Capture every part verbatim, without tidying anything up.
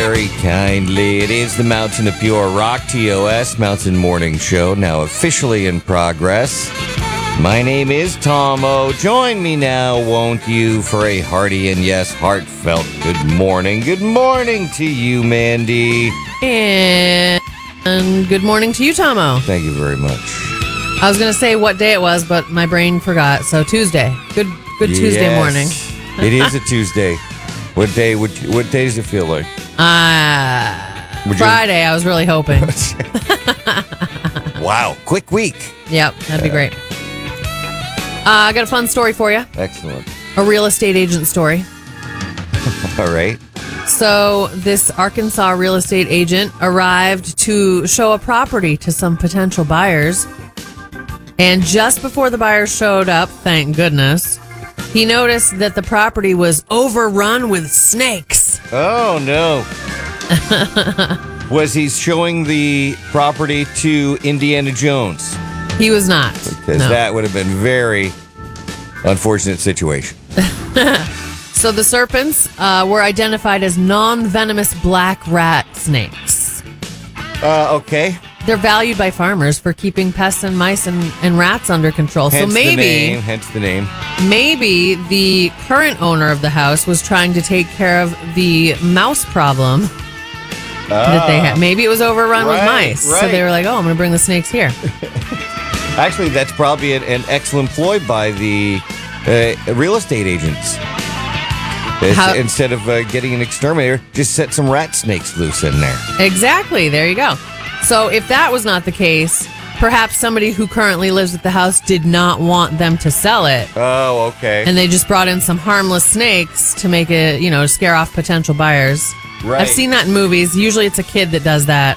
very kindly. It is the Mountain of Pure Rock, T O S, Mountain Morning Show, now officially in progress. My name is Tom O. Join me now, won't you, for a hearty and, yes, heartfelt good morning. Good morning to you, Mandy. And good morning to you, Tomo. Thank you very much. I was going to say what day it was, but my brain forgot. So Tuesday. Good good Yes, Tuesday morning. It is a Tuesday. What day What, what day does it feel like? Ah, uh, Would you- Friday, I was really hoping. Wow, quick week. Yep, that'd be great. Uh, I got a fun story for you. Excellent. A real estate agent story. All right. So this Arkansas real estate agent arrived to show a property to some potential buyers. And just before the buyers showed up, thank goodness, he noticed that the property was overrun with snakes. Oh, no. Was he showing the property to Indiana Jones? He was not. Because no. that would have been very unfortunate situation. So the serpents uh, were identified as non-venomous black rat snakes. Uh, okay. They're valued by farmers for keeping pests and mice and, and rats under control. Hence so maybe, the name, hence the name. maybe the current owner of the house was trying to take care of the mouse problem Ah, that they had. Maybe it was overrun with right, mice. right. So they were like, oh, I'm going to bring the snakes here. Actually, that's probably an, an excellent ploy by the uh, real estate agents. It's- How- instead of uh, getting an exterminator, just set some rat snakes loose in there. Exactly. There you go. So if that was not the case, perhaps somebody who currently lives at the house did not want them to sell it. Oh, okay. And they just brought in some harmless snakes to make it, you know, scare off potential buyers. Right. I've seen that in movies. Usually it's a kid that does that.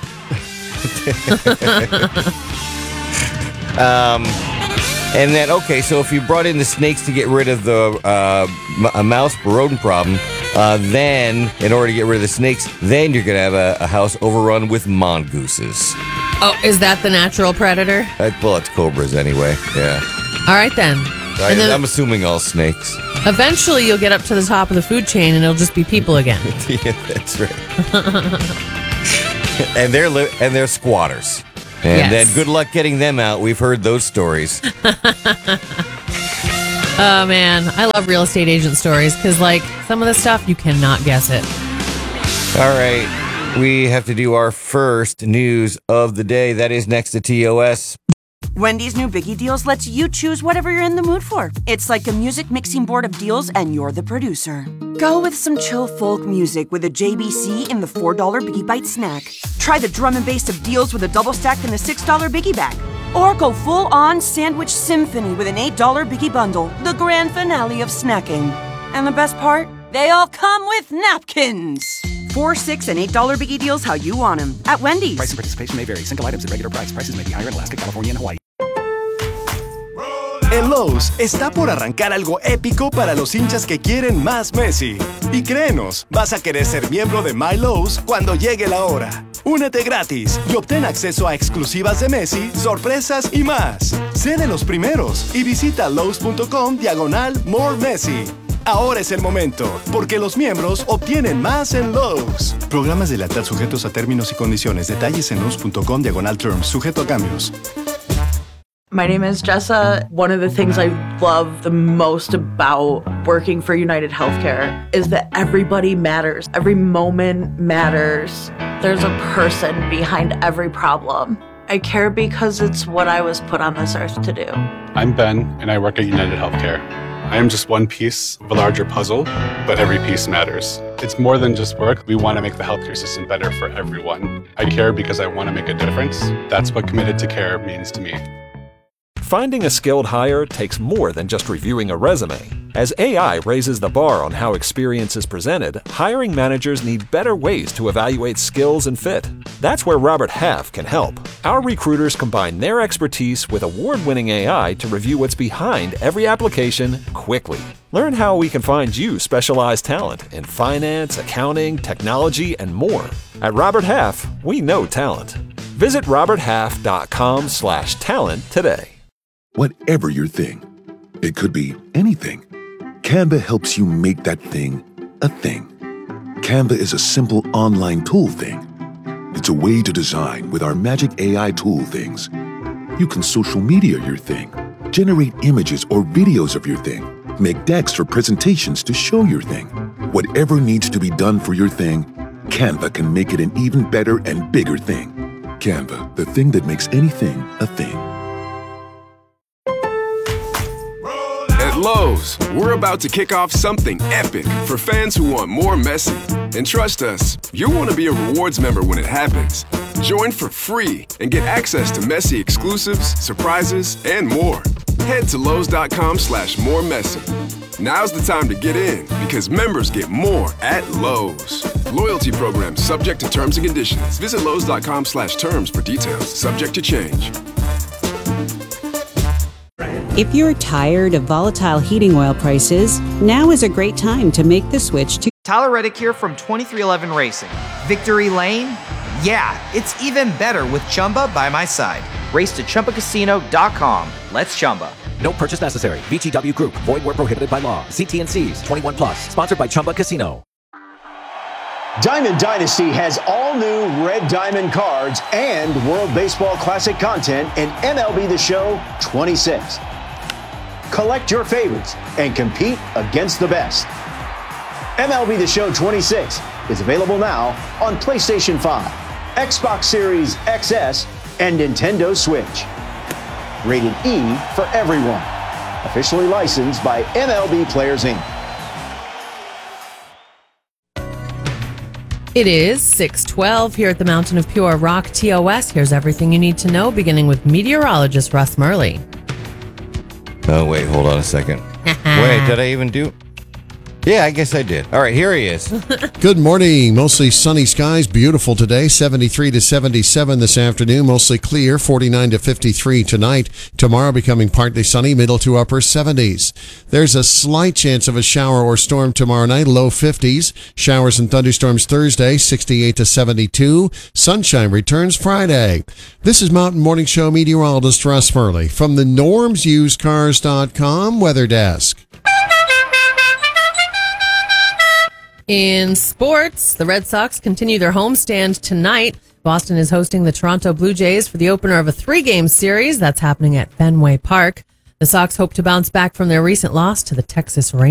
Um, and then, okay, so if you brought in the snakes to get rid of the uh, m- a mouse rodent problem, uh, then in order to get rid of the snakes, then you're going to have a, a house overrun with mongooses. Oh, is that the natural predator? Uh, well, it's cobras anyway, yeah. All right, then. I, And then I'm assuming all snakes. eventually you'll get up to the top of the food chain and it'll just be people again. Yeah, that's right. and they're li- and they're squatters. And Yes. then good luck getting them out. We've heard those stories. Oh, man. I love real estate agent stories because, like, some of the stuff, you cannot guess it. All right. We have to do our first news of the day. That is next to T O S. Wendy's new Biggie Deals lets you choose whatever you're in the mood for. It's like a music mixing board of deals, and you're the producer. Go with some chill folk music with a J B C in the four dollar Biggie Bite snack. Try the drum and bass of deals with a double stack in the six dollar Biggie Bag. Or go full-on sandwich symphony with an eight dollar Biggie Bundle, the grand finale of snacking. And the best part? They all come with napkins. Four, six, and eight dollar Biggie Deals how you want them at Wendy's. Price and participation may vary. Single items at regular price. Prices may be higher in Alaska, California, and Hawaii. En Lowe's está por arrancar algo épico para los hinchas que quieren más Messi. Y créenos, vas a querer ser miembro de My Lowe's cuando llegue la hora. Únete gratis y obtén acceso a exclusivas de Messi, sorpresas y más. Sé de los primeros y visita Lowe's.com diagonal More Messi. Ahora es el momento, porque los miembros obtienen más en Lowe's. Programas de lealtad sujetos a términos y condiciones. Detalles en Lowe's.com diagonal terms. Sujeto a cambios. My name is Jessa. One of the things I love the most about working for United Healthcare is that everybody matters. Every moment matters. There's a person behind every problem. I care because it's what I was put on this earth to do. I'm Ben, and I work at United Healthcare. I am just one piece of a larger puzzle, but every piece matters. It's more than just work. We want to make the healthcare system better for everyone. I care because I want to make a difference. That's what Committed to Care means to me. Finding a skilled hire takes more than just reviewing a resume. As A I raises the bar on how experience is presented, hiring managers need better ways to evaluate skills and fit. That's where Robert Half can help. Our recruiters combine their expertise with award-winning A I to review what's behind every application quickly. Learn how we can find you specialized talent in finance, accounting, technology, and more. At Robert Half, we know talent. Visit roberthalf.com slash talent today. Whatever your thing, it could be anything. Canva helps you make that thing a thing. Canva is a simple online tool thing. It's a way to design with our magic A I tool things. You can social media your thing, generate images or videos of your thing, make decks for presentations to show your thing. Whatever needs to be done for your thing, Canva can make it an even better and bigger thing. Canva, the thing that makes anything a thing. At Lowe's, we're about to kick off something epic for fans who want more Messi. And trust us, you'll want to be a rewards member when it happens. Join for free and get access to Messi exclusives, surprises, and more. Head to Lowe's.com slash more Messi. Now's the time to get in because members get more at Lowe's. Loyalty program subject to terms and conditions. Visit Lowe's.com slash terms for details. Subject to change. If you're tired of volatile heating oil prices, now is a great time to make the switch to Tyler Reddick here from twenty-three eleven Racing. Victory Lane? Yeah, it's even better with Chumba by my side. Race to Chumba Casino dot com. Let's Chumba. No purchase necessary. V G W Group. Void where prohibited by law. See T and C's. twenty-one plus. Sponsored by Chumba Casino. Diamond Dynasty has all new Red Diamond cards and World Baseball Classic content in M L B The Show twenty-six. Collect your favorites and compete against the best. M L B The Show twenty-six is available now on PlayStation five, Xbox Series X S, and Nintendo Switch. Rated E for everyone. Officially licensed by M L B Players Incorporated. It is six twelve here at the Mountain of Pure Rock T O S. Here's everything you need to know, beginning with meteorologist Russ Murley. Oh, wait, hold on a second. Wait, did I even do... Yeah, I guess I did. All right, here he is. Good morning. Mostly sunny skies. Beautiful today. seventy-three to seventy-seven this afternoon. Mostly clear. forty-nine to fifty-three tonight. Tomorrow becoming partly sunny. Middle to upper seventies. There's a slight chance of a shower or storm tomorrow night. Low fifties. Showers and thunderstorms Thursday. sixty-eight to seventy-two. Sunshine returns Friday. This is Mountain Morning Show meteorologist Russ Murley from the norms used cars dot com weather desk. In sports, the Red Sox continue their homestand tonight. Boston is hosting the Toronto Blue Jays for the opener of a three-game series. That's happening at Fenway Park. The Sox hope to bounce back from their recent loss to the Texas Rangers.